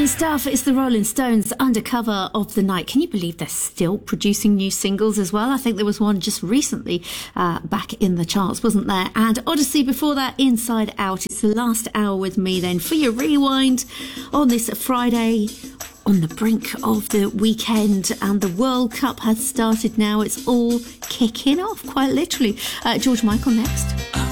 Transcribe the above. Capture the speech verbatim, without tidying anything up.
Fine stuff. It's the Rolling Stones, Undercover of the Night. Can you believe they're still producing new singles as well? I think there was one just recently uh, back in the charts, wasn't there? And Odyssey before that, Inside Out. It's the last hour with me then for your rewind on this Friday, on the brink of the weekend, and the World Cup has started now. It's all kicking off, quite literally. Uh, George Michael next.